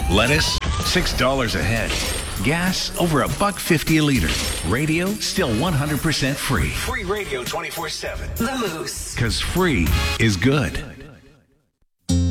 Lettuce, $6 a head. Gas, over $1.50 a liter. Radio, still 100% free. Free radio 24/7. The Moose. Because free is good.